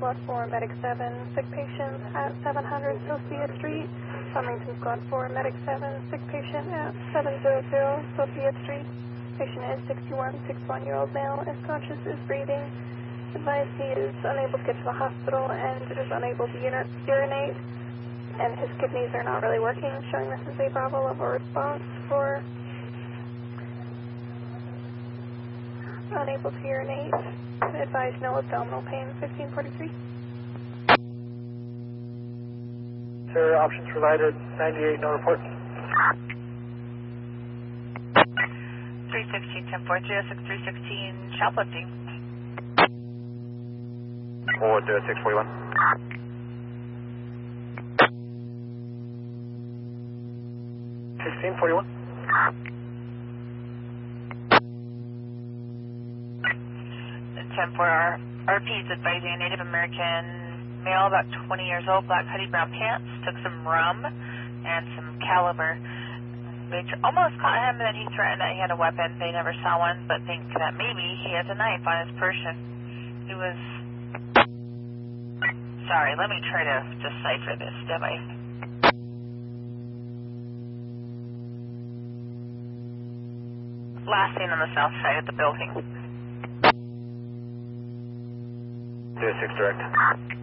Squad 4, Medic 7, sick patient at 700 Sophia Street. Farmington Squad 4, Medic 7, sick patient at 700 Sophia Street. Patient is 61-year-old male, is conscious, is breathing. Advised he is unable to get to the hospital and is unable to urinate, and his kidneys are not really working, showing this is a Bravo level response for unable to urinate. Advised no abdominal pain, 1543. Sir, options provided, 98, no report. 316, 1040, 6316, shoplifting. 40641. 1641. 10-4 RP is advising a Native American male, about 20 years old, black hoodie, brown pants, took some rum and some caliber. They almost caught him, and then he threatened that he had a weapon. They never saw one, but think that maybe he has a knife on his person. He was... Sorry, let me try to decipher this, Debbie. Last seen on the south side of the building. 06 direct.